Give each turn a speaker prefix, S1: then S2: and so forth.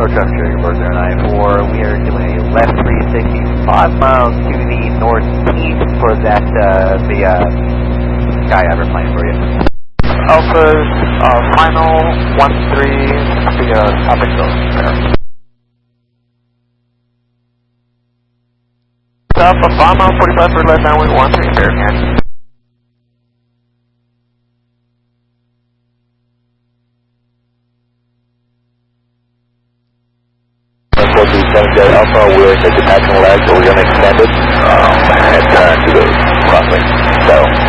S1: Traffic Sharing Bird 094. We are doing a left 360, 5 miles to the northeast for that, the Sky Ever plane for you.
S2: Alpha, final 1-3, the topic zone there. Alpha, 5 miles 45 for left, now we 1-3, fair again.
S3: Alpha, we're in the detachment leg, so we're going to extend it and turn to the crossing. So